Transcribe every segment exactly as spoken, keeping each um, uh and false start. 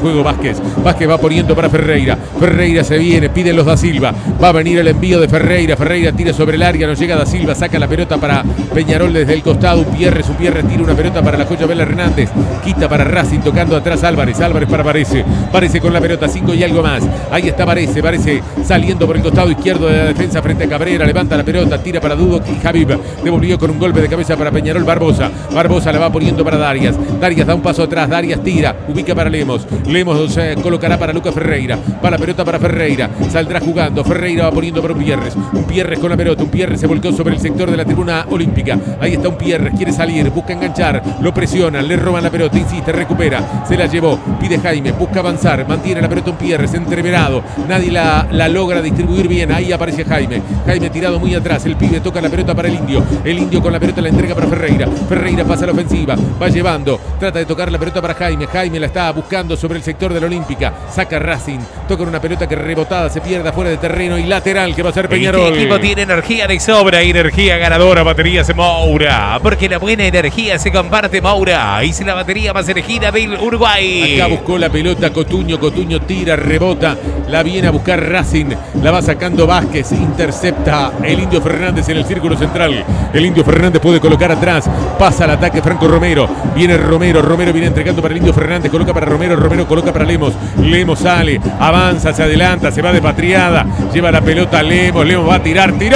juego Vázquez. Vázquez va poniendo para Ferreira. Ferreira se viene, pide los da Silva. Va a venir el envío de Ferreira. Ferreira tira sobre el área, no llega da Silva. Saca la pelota para Peñarol desde el costado. Upierre, Upierre tira una pelota para la Joya Vela Hernández. Quita para Racing, tocando atrás Álvarez. Álvarez para Varese. Varese con la pelota, cinco y algo más. Ahí está Varese. Varese saliendo por el costado izquierdo de la defensa frente a Cabrera. Levanta la pelota, tira para Dudok y Javib. Devolvió con un golpe de cabeza para Peñarol Barbosa. Barbosa la va poniendo para Darias. Darias da un paso atrás. Darias tira. Ubica para Lemos. Lemos eh, colocará para Lucas Ferreira. Va la pelota para Ferreira. Saldrá jugando. Ferreira va poniendo para Upierres. Upierres con la pelota. Upierres se volcó sobre el sector de la tribuna olímpica. Ahí está Upierres. Quiere salir. Busca enganchar. Lo presionan. Le roban la pelota. Insiste. Recupera. Se la llevó. Pide Jaime. Busca avanzar. Mantiene la pelota Upierres. Entreverado. Nadie la, la logra distribuir bien. Ahí aparece Jaime. Jaime tirado muy atrás. El pibe toca la pelota para el indio. El indio con la pelota la entrega para Ferreira. Ferreira pasa a la ofensiva. Va llevando. Trata de tocar la pelota para Jaime. Jaime la está buscando sobre el sector de la Olímpica. Saca Racing. Toca una pelota que rebotada se pierde afuera de terreno y lateral que va a ser Peñarol. Este equipo tiene energía de sobra, energía ganadora, baterías Moura. Porque la buena energía se comparte, Moura. Es la batería más elegida del Uruguay. Acá buscó la pelota Cotuño. Cotuño tira, rebota. La viene a buscar Racing. La va sacando Vázquez. Intercepta el Indio Fernández en el círculo central. El Indio Fernández puede colocar atrás. Pasa al ataque Franco Romero. Viene Romero. Romero viene entregando para el Indio Fernández. Coloca para Romero. Romero coloca para Lemos. Lemos sale. Avanza, se adelanta. Se va de patriada. Lleva la pelota a Lemos. Lemos va a tirar. ¡Tiró!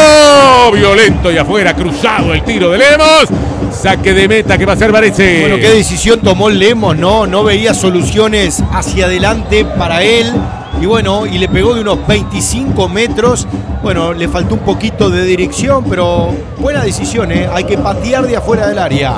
Violento y afuera. Cruzado el tiro de Lemos. Saque de meta que va a ser Varese. Bueno, qué decisión tomó Lemos, ¿no? No veía soluciones hacia adelante para él. Y bueno, y le pegó de unos veinticinco metros. Bueno, le faltó un poquito de dirección, pero buena decisión, ¿eh? Hay que patear de afuera del área.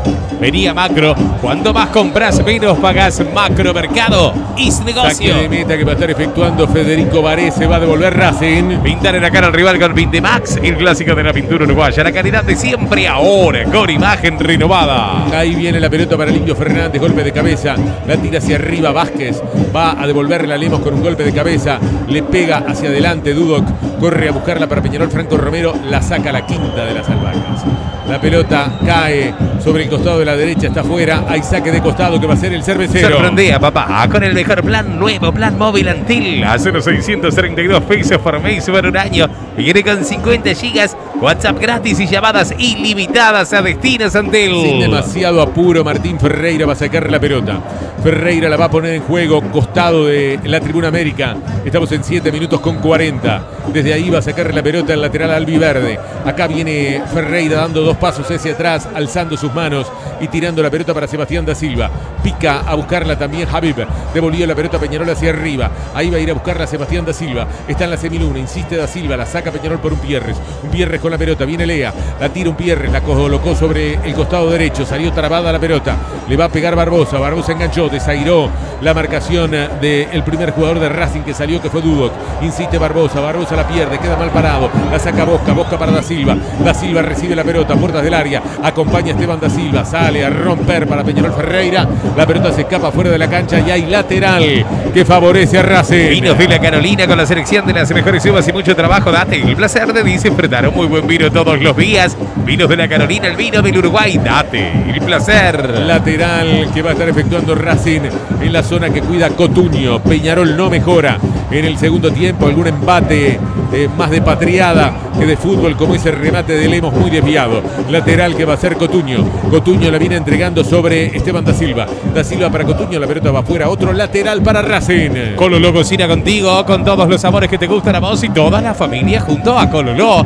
Venía Macro. Cuanto más compras, menos pagás. Macro Mercado es negocio. Saque de meta que va a estar efectuando Federico Varese. Va a devolver Racing. Pintar en la cara al rival con Pintemax, el clásico de la pintura uruguaya. La calidad de siempre, ahora con imagen renovada. Ahí viene la pelota para el Indio Fernández. Golpe de cabeza. La tira hacia arriba Vázquez. Va a devolverle a Lemos con un golpe de cabeza. Le pega hacia adelante Dudok. Corre a buscarla para Peñarol. Franco Romero la saca a la quinta de las albahacas. La pelota cae sobre el costado de la derecha, está afuera. Hay saque de costado que va a ser el cervecero. Sorprendea, papá, con el mejor plan nuevo, plan móvil Antil. A solo seiscientos treinta y dos pesos por mes por un año. Y viene con cincuenta gigas, WhatsApp gratis y llamadas ilimitadas a destinos Antil. Sin demasiado apuro, Martín Ferreira va a sacar la pelota. Ferreira la va a poner en juego, costado de la Tribuna América. Estamos en siete minutos con cuarenta. Desde ahí va a sacar la pelota el lateral albiverde. Acá viene Ferreira dando dos pasos hacia atrás, alzando sus manos y tirando la pelota para Sebastián da Silva. Pica a buscarla también Javib. Devolvió la pelota Peñarol hacia arriba. Ahí va a ir a buscarla Sebastián da Silva. Está en la semiluna, insiste da Silva. La saca Peñarol por Upierres. Upierres con la pelota. Viene Lea. La tira Upierres. La colocó sobre el costado derecho. Salió trabada la pelota. Le va a pegar Barbosa. Barbosa enganchó. Desairó la marcación del primer jugador de Racing que salió, que fue Dudok. Insiste Barbosa. Barbosa la pierde. Queda mal parado. La saca Bosca. Bosca para da Silva. Da Silva recibe la pelota. Puertas del área. Acompaña a Esteban da Silva. Sale a romper para Peñarol Ferreira. La pelota se escapa fuera de la cancha y hay lateral que favorece a Racing. Vinos de la Carolina con la selección de las mejores uvas y mucho trabajo. Date el placer de disfrutar un muy buen vino todos los días. Vinos de la Carolina, el vino del Uruguay. Date el placer. Lateral que va a estar efectuando Racing en la zona que cuida Cotuño. Peñarol no mejora en el segundo tiempo. Algún embate eh, más de patriada que de fútbol, como ese remate de Lemos muy desviado. Lateral que va a ser Cotuño. Cotuño la viene entregando sobre Esteban da Silva. Da Silva para Cotuño, la pelota va afuera. Otro lateral para Racing. Cololó cocina contigo con todos los sabores que te gustan a vos y toda la familia junto a Cololó.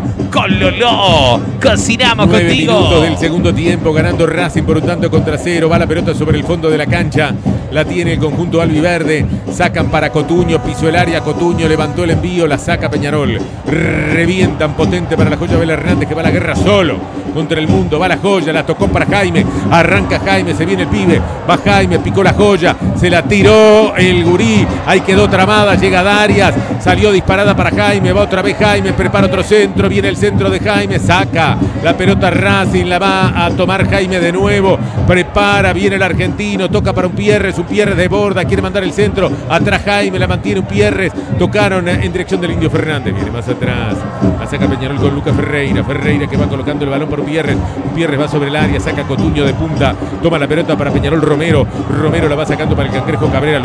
Cololó, cocinamos Nueve contigo. minutos del segundo tiempo, ganando Racing por un tanto contra cero. Va la pelota sobre el fondo de la cancha. La tiene el conjunto albiverde. Sacan para Cotuño, pisó el área. Cotuño levantó el envío, la saca Peñarol. Revientan potente para la Joya Vela Hernández, que va a la guerra solo contra el mundo. Va la Joya, la tocó para Jaime. Arranca Jaime, se viene el pibe. Va Jaime, picó la Joya. Se la tiró el gurí. Ahí quedó tramada. Llega Darias. Salió disparada para Jaime. Va otra vez Jaime. Prepara otro centro. Viene el centro de Jaime. Saca la pelota Racing. La va a tomar Jaime de nuevo. Prepara. Viene el argentino. Toca para Upierres. Upierres de borda. Quiere mandar el centro. Atrás Jaime. La mantiene Upierres. Tocaron en dirección del Indio Fernández. Viene más atrás. La saca Peñarol con Lucas Ferreira. Ferreira que va colocando el balón por Upierres. Upierres va sobre el área. Saca Cotuño de punta. Toma la pelota para Peñarol Romero. Romero la va sacando para el Cangrejo Cabrera.